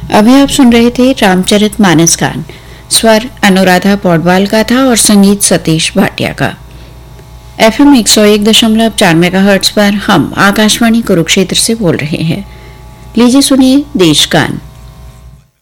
अभी आप सुन रहे थे रामचरितमानस गान। स्वर अनुराधा पौडवाल का था और संगीत सतीश भाटिया का। FM 101.4 मेगाहर्ट्ज पर हम आकाशवाणी कुरुक्षेत्र से बोल रहे हैं। लीजिए सुनिए देश गान।